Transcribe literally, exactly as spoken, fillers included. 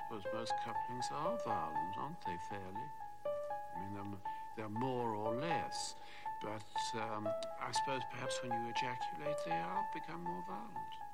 suppose most couplings are violent, aren't they, fairly? I mean, they're, they're more or less. But um, I suppose perhaps when you ejaculate, they are become more violent.